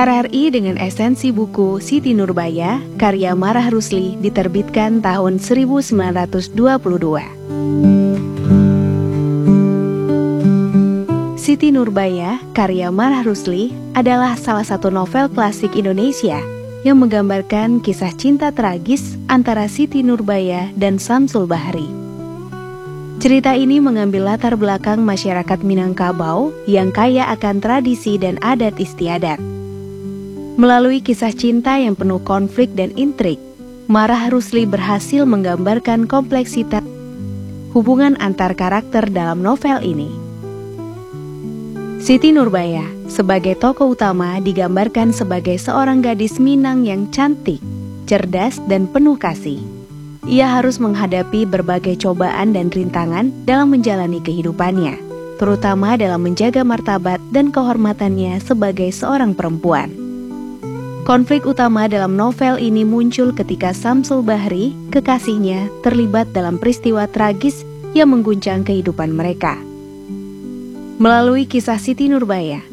RRI dengan esensi buku Siti Nurbaya, karya Marah Rusli, diterbitkan tahun 1922. Siti Nurbaya, karya Marah Rusli, adalah salah satu novel klasik Indonesia yang menggambarkan kisah cinta tragis antara Siti Nurbaya dan Samsul Bahri. Cerita ini mengambil latar belakang masyarakat Minangkabau yang kaya akan tradisi dan adat istiadat. Melalui kisah cinta yang penuh konflik dan intrik, Marah Rusli berhasil menggambarkan kompleksitas hubungan antar karakter dalam novel ini. Siti Nurbaya sebagai tokoh utama digambarkan sebagai seorang gadis Minang yang cantik, cerdas, dan penuh kasih. Ia harus menghadapi berbagai cobaan dan rintangan dalam menjalani kehidupannya, terutama dalam menjaga martabat dan kehormatannya sebagai seorang perempuan. Konflik utama dalam novel ini muncul ketika Samsul Bahri, kekasihnya, terlibat dalam peristiwa tragis yang mengguncang kehidupan mereka. Melalui kisah Siti Nurbaya,